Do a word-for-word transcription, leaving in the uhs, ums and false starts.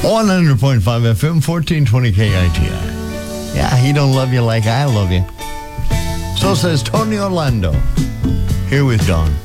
one hundred point five F M, fourteen twenty K I T I. Yeah, he don't love you like I love you. So says Tony Orlando. Here with Dawn.